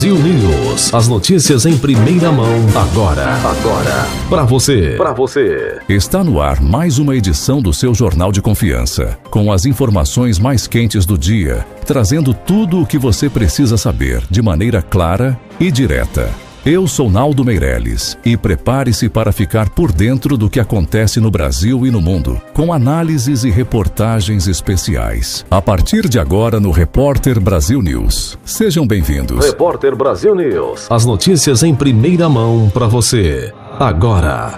Brasil News, as notícias em primeira mão, agora, para você. Está no ar mais uma edição do seu Jornal de Confiança, com as informações mais quentes do dia, trazendo tudo o que você precisa saber, de maneira clara e direta. Eu sou Naldo Meirelles e prepare-se para ficar por dentro do que acontece no Brasil e no mundo, com análises e reportagens especiais. A partir de agora no Repórter Brasil News. Sejam bem-vindos. Repórter Brasil News, as notícias em primeira mão para você, agora.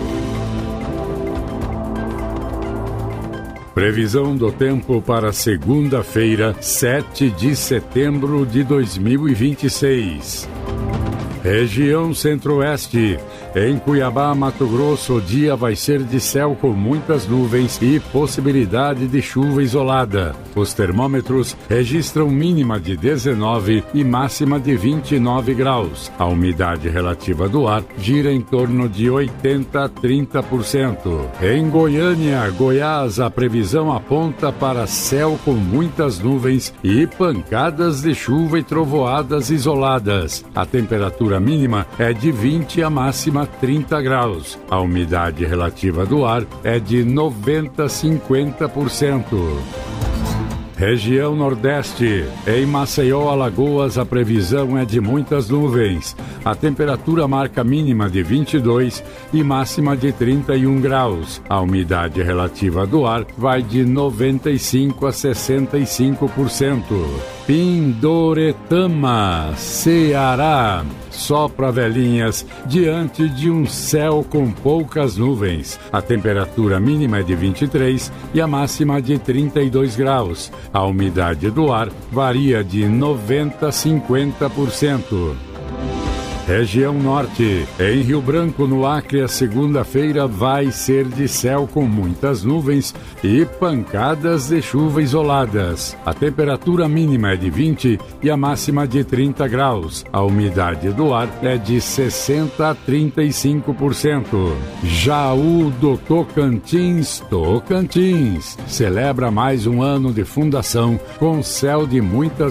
Previsão do tempo para segunda-feira, 7 de setembro de 2026. Região Centro-Oeste. Em Cuiabá, Mato Grosso, o dia vai ser de céu com muitas nuvens e possibilidade de chuva isolada. Os termômetros registram mínima de 19 e máxima de 29 graus. A umidade relativa do ar gira em torno de 80% a 30%. Em Goiânia, Goiás, a previsão aponta para céu com muitas nuvens e pancadas de chuva e trovoadas isoladas. A temperatura mínima é de 20 a máxima 30 graus. A umidade relativa do ar é de 90 a 50%. Região Nordeste. Em Maceió, Alagoas, a previsão é de muitas nuvens. A temperatura marca mínima de 22 e máxima de 31 graus. A umidade relativa do ar vai de 95 a 65%. Pindoretama, Ceará. Sopra velhinhas diante de um céu com poucas nuvens. A temperatura mínima é de 23 e a máxima de 32 graus. A umidade do ar varia de 90 a 50%. Região Norte. Em Rio Branco, no Acre, a segunda-feira vai ser de céu com muitas nuvens e pancadas de chuva isoladas. A temperatura mínima é de 20 e a máxima de 30 graus. A umidade do ar é de 60 a 35%. Jaú do Tocantins, celebra mais um ano de fundação com céu de muitas